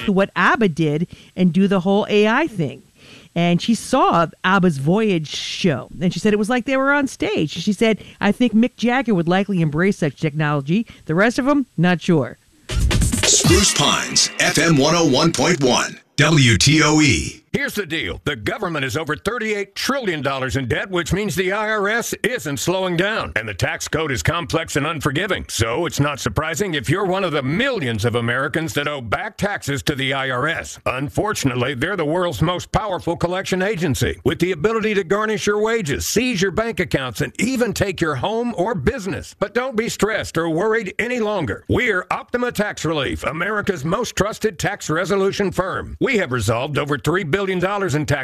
what ABBA did and do the whole AI thing. And she saw ABBA's Voyage show, and she said it was like they were on stage. She said, I think Mick Jagger would likely embrace such technology. The rest of them, not sure. Spruce Pines, FM 101.1, WTOE. Here's the deal. The government is over $38 trillion in debt, which means the IRS isn't slowing down. And the tax code is complex and unforgiving. So it's not surprising if you're one of the millions of Americans that owe back taxes to the IRS. Unfortunately, they're the world's most powerful collection agency, with the ability to garnish your wages, seize your bank accounts, and even take your home or business. But don't be stressed or worried any longer. We're Optima Tax Relief, America's most trusted tax resolution firm. We have resolved over $3 billion in tax